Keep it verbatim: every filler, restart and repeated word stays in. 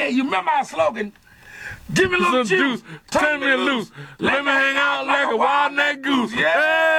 Hey, you remember our slogan? Give me a little juice, turn me loose, let me hang out like a wild neck goose. Yeah.